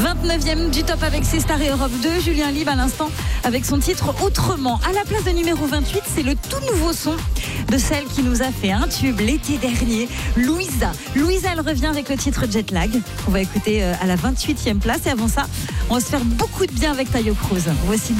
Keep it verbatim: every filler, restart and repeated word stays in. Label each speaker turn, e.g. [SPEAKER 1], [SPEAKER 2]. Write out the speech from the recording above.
[SPEAKER 1] vingt-neuvième du top avec ses stars et Europe deux. Julien Libre à l'instant avec son titre Autrement. À la place de numéro vingt-huit, c'est le tout nouveau son de celle qui nous a fait un tube l'été dernier, Louisa. Louisa, elle revient avec le titre Jetlag. On va écouter à la vingt-huitième place. Et avant ça, on va se faire beaucoup de bien avec Taio Cruz. Voici